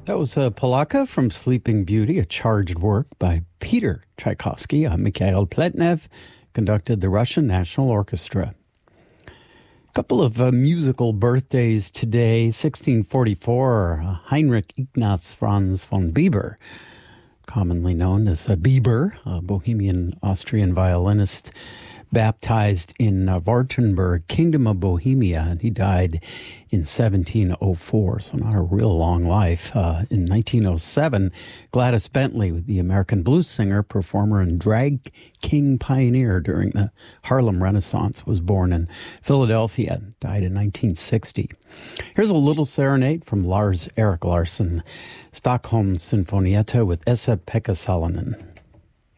That was a Polaka from Sleeping Beauty, a charged work by Peter Tchaikovsky. Mikhail Pletnev conducted the Russian National Orchestra. A couple of musical birthdays today. 1644, Heinrich Ignaz Franz von Bieber, commonly known as Bieber, a Bohemian Austrian violinist, baptized in Wartenberg, Kingdom of Bohemia, and he died in 1704, so not a real long life. In 1907, Gladys Bentley, the American blues singer, performer, and drag king pioneer during the Harlem Renaissance, was born in Philadelphia, died in 1960. Here's a little serenade from Lars Erik Larsson, Stockholm Sinfonietta with Esa-Pekka Salonen.